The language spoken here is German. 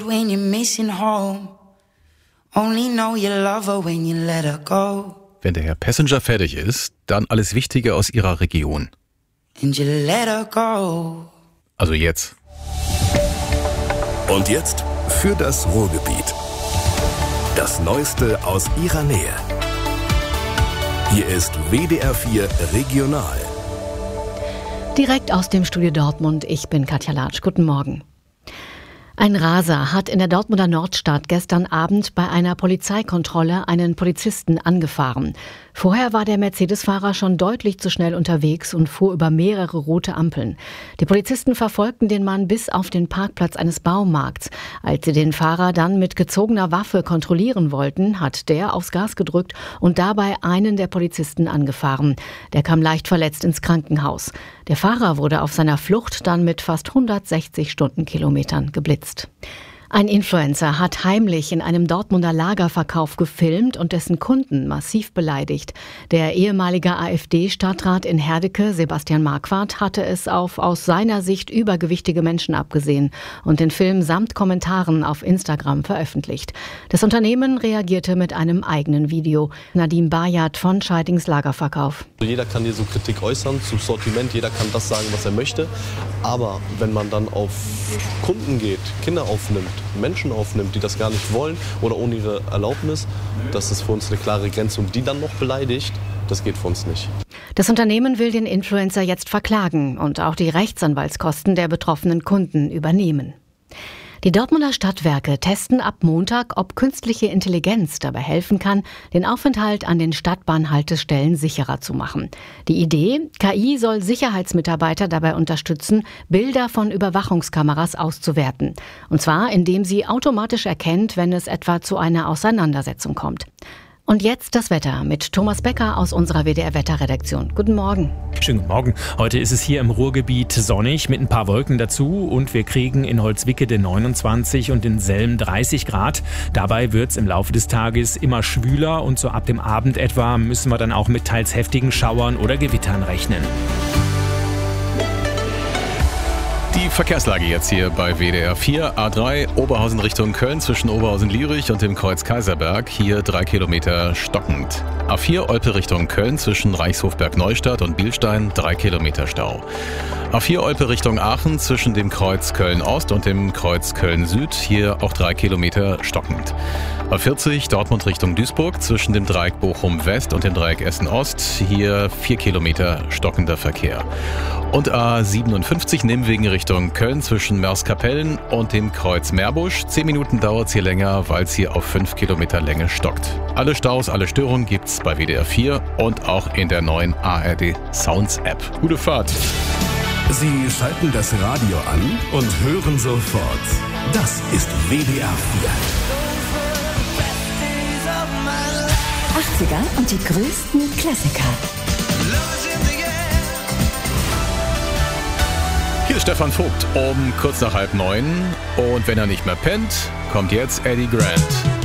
When you're missing home, only know you love her when you let her go. Wenn der Herr Passenger fertig ist, dann alles Wichtige aus Ihrer Region. And you let her go. Also jetzt. Und jetzt für das Ruhrgebiet. Das Neueste aus Ihrer Nähe. Hier ist WDR 4 Regional. Direkt aus dem Studio Dortmund, ich bin Katja Latsch. Guten Morgen. Ein Raser hat in der Dortmunder Nordstadt gestern Abend bei einer Polizeikontrolle einen Polizisten angefahren. Vorher war der Mercedes-Fahrer schon deutlich zu schnell unterwegs und fuhr über mehrere rote Ampeln. Die Polizisten verfolgten den Mann bis auf den Parkplatz eines Baumarkts. Als sie den Fahrer dann mit gezogener Waffe kontrollieren wollten, hat der aufs Gas gedrückt und dabei einen der Polizisten angefahren. Der kam leicht verletzt ins Krankenhaus. Der Fahrer wurde auf seiner Flucht dann mit fast 160 Stundenkilometern geblitzt. Ein Influencer hat heimlich in einem Dortmunder Lagerverkauf gefilmt und dessen Kunden massiv beleidigt. Der ehemalige AfD-Stadtrat in Herdecke, Sebastian Marquardt, hatte es auf aus seiner Sicht übergewichtige Menschen abgesehen und den Film samt Kommentaren auf Instagram veröffentlicht. Das Unternehmen reagierte mit einem eigenen Video. Nadim Bayat von Scheidings Lagerverkauf. Jeder kann hier so Kritik äußern zum Sortiment, jeder kann das sagen, was er möchte. Aber wenn man dann auf Kunden geht, Kinder aufnimmt, Menschen aufnimmt, die das gar nicht wollen oder ohne ihre Erlaubnis, das ist für uns eine klare Grenze. Und die dann noch beleidigt, das geht für uns nicht. Das Unternehmen will den Influencer jetzt verklagen und auch die Rechtsanwaltskosten der betroffenen Kunden übernehmen. Die Dortmunder Stadtwerke testen ab Montag, ob künstliche Intelligenz dabei helfen kann, den Aufenthalt an den Stadtbahnhaltestellen sicherer zu machen. Die Idee: KI soll Sicherheitsmitarbeiter dabei unterstützen, Bilder von Überwachungskameras auszuwerten. Und zwar, indem sie automatisch erkennt, wenn es etwa zu einer Auseinandersetzung kommt. Und jetzt das Wetter mit Thomas Becker aus unserer WDR-Wetterredaktion. Guten Morgen. Schönen guten Morgen. Heute ist es hier im Ruhrgebiet sonnig mit ein paar Wolken dazu und wir kriegen in Holzwickede 29 und in Selm 30 Grad. Dabei wird es im Laufe des Tages immer schwüler und so ab dem Abend etwa müssen wir dann auch mit teils heftigen Schauern oder Gewittern rechnen. Die Verkehrslage jetzt hier bei WDR 4, A3, Oberhausen Richtung Köln zwischen Oberhausen-Lierich und dem Kreuz Kaiserberg, hier 3 Kilometer stockend. A4 Olpe Richtung Köln zwischen Reichshofberg-Neustadt und Bielstein, 3 Kilometer Stau. A4 Olpe Richtung Aachen zwischen dem Kreuz Köln-Ost und dem Kreuz Köln-Süd, hier auch 3 Kilometer stockend. A40 Dortmund Richtung Duisburg zwischen dem Dreieck Bochum-West und dem Dreieck Essen-Ost, hier 4 Kilometer stockender Verkehr. Und A57 Nimwegen Richtung Köln zwischen Merskapellen und dem Kreuz Meerbusch. 10 Minuten dauert es hier länger, weil es hier auf 5 Kilometer Länge stockt. Alle Staus, alle Störungen gibt's bei WDR 4 und auch in der neuen ARD Sounds App. Gute Fahrt! Sie schalten das Radio an und hören sofort. Das ist WDR 4. 80er und die größten Klassiker. Hier ist Stefan Vogt um kurz nach 8:30 und wenn er nicht mehr pennt, kommt jetzt Eddie Grant.